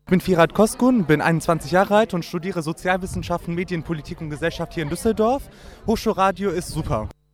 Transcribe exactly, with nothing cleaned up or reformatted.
Ich bin Firat Koskun, bin einundzwanzig Jahre alt und studiere Sozialwissenschaften, Medienpolitik und Gesellschaft hier in Düsseldorf. Hochschulradio ist super.